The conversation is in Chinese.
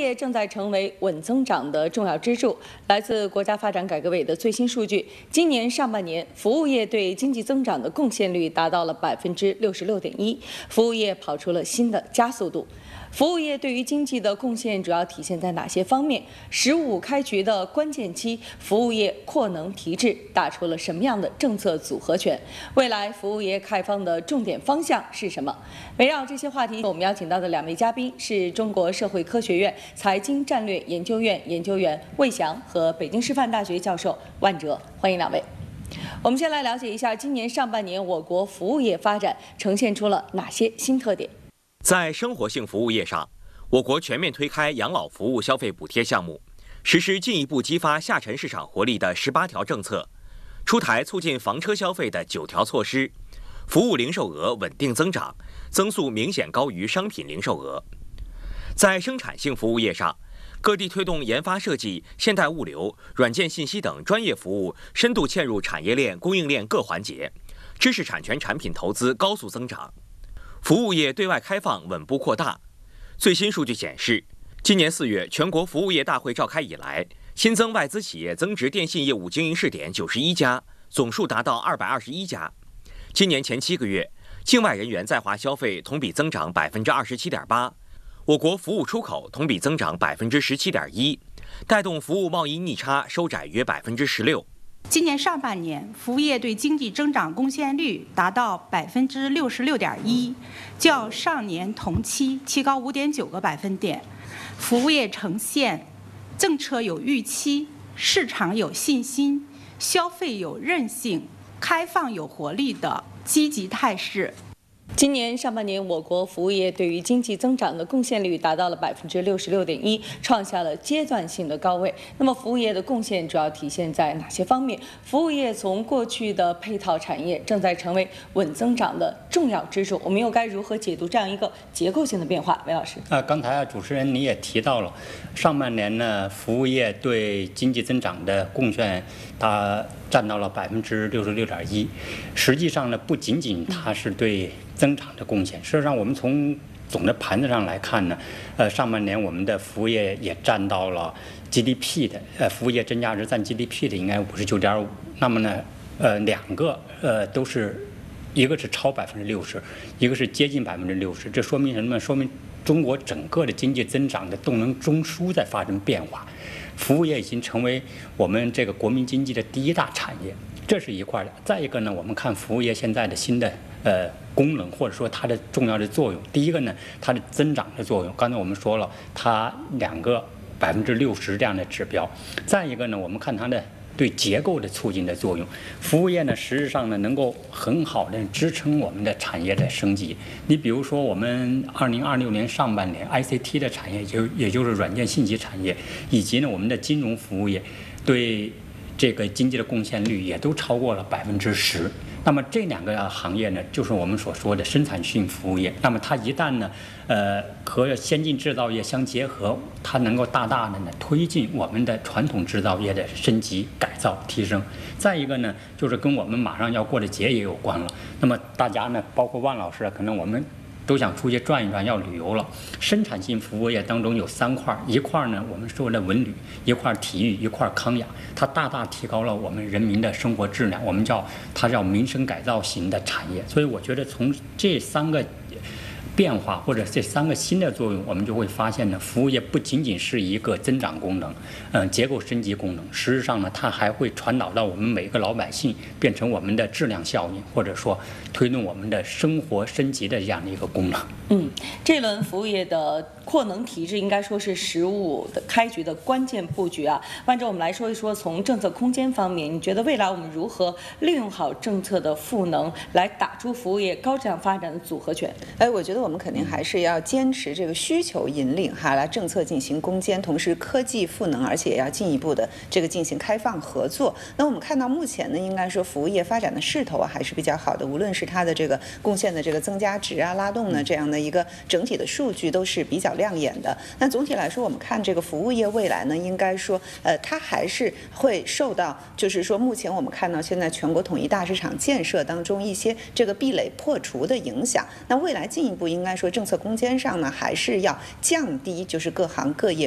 业正在成为稳增长的重要支柱。来自国家发展改革委的最新数据，今年上半年，服务业对经济增长的贡献率达到了66.1%，服务业跑出了新的加速度。服务业对于经济的贡献主要体现在哪些方面？“15开局”的关键期，服务业扩能提质打出了什么样的政策组合拳？未来服务业开放的重点方向是什么？围绕这些话题，我们邀请到的2位嘉宾是中国社会科学院财经战略研究院研究员魏翔和北京师范大学教授万哲，欢迎2位。我们先来了解一下今年上半年我国服务业发展呈现出了哪些新特点。 在生活性服务业上，我国全面推开养老服务消费补贴项目，实施进一步激发下沉市场活力的18条政策，出台促进房车消费的9条措施，服务零售额稳定增长，增速明显高于商品零售额。在生产性服务业上，各地推动研发设计、现代物流、软件信息等专业服务深度嵌入产业链、供应链各环节，知识产权产品投资高速增长。服务业对外开放稳步扩大。最新数据显示，今年4月全国服务业大会召开以来，新增外资企业增值电信业务经营试点91家，总数达到221家。今年前7个月，境外人员在华消费同比增长27.8%，我国服务出口同比增长17.1%，带动服务贸易逆差收窄约16%。 今年上半年，服务业对经济增长贡献率达到66.1%，较上年同期提高5.9个百分点。服务业呈现政策有预期、市场有信心、消费有韧性、开放有活力的积极态势。 今年上半年，我国服务业对于经济增长的贡献率达到了66.1%，创下了阶段性的高位。那么，服务业的贡献主要体现在哪些方面？服务业从过去的配套产业正在成为稳增长的重要支柱，我们又该如何解读这样一个结构性的变化？韦老师， 刚才主持人你也提到了，上半年呢，服务业对经济增长的贡献，它占到了66.1%。实际上呢，不仅仅它是对增长的贡献。事实上，我们从总的盘子上来看呢，上半年我们的服务业也占到了 GDP 的，服务业真价值占 GDP 的应该59.5%。那么呢，两个都是，一个是超60%，一个是接近60%。这说明什么？说明中国整个的经济增长的动能中枢在发生变化，服务业已经成为我们这个国民经济的第1大产业，这是一块的。再一个呢，我们看服务业现在的新的功能，或者说它的重要的作用。第一个呢，它的增长的作用，刚才我们说了，它2个60%这样的指标。再一个呢，我们看它的对结构的促进的作用。服务业呢，实质上呢，能够很好的支撑我们的产业的升级。你比如说，我们2026年上半年 ICT 的产业，也就是软件信息产业，以及呢我们的金融服务业，对这个经济的贡献率也都超过了10%。那么这2个行业呢，就是我们所说的生产性服务业。那么它一旦呢，和先进制造业相结合，它能够大大的呢推进我们的传统制造业的升级、改造、提升。再一个呢，就是跟我们马上要过的节也有关了。那么大家呢，包括万老师，可能我们都想出去转一转，要旅游了。生产性服务业当中有3块，一块呢我们说的文旅，一块体育，一块康养，它大大提高了我们人民的生活质量，我们它叫民生改造型的产业。所以我觉得从这3个变化或者这3个新的作用，我们就会发现呢，服务业不仅仅是一个增长功能，结构升级功能，实际上呢，它还会传导到我们每个老百姓，变成我们的质量效应，或者说推动我们的生活升级的这样的一个功能。 这轮服务业的扩能提质应该说是15的开局的关键布局啊。万哲，我们来说一说从政策空间方面，你觉得未来我们如何利用好政策的赋能，来打出服务业高质量发展的组合拳？ 我觉得我们肯定还是要坚持这个需求引领来政策进行攻坚，同时科技赋能，而且要进一步的这个进行开放合作。那我们看到目前呢，应该说服务业发展的势头还是比较好的，无论是它的这个贡献的这个增加值拉动呢这样的一个整体的数据都是比较亮眼的。那总体来说，我们看这个服务业未来呢，应该说它还是会受到，就是说目前我们看到现在全国统一大市场建设当中一些这个壁垒破除的影响。那未来进一步应该说政策空间上呢，还是要降低就是各行各业